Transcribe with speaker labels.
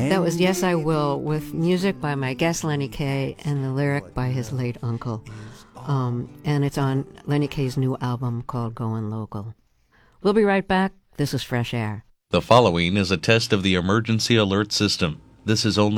Speaker 1: That was Yes I Will, with music by my guest Lenny Kaye and the lyric by his late uncle. And it's on Lenny Kaye's new album called Going Local. We'll be right back. This is Fresh Air.
Speaker 2: The following is a test of the emergency alert system. This is only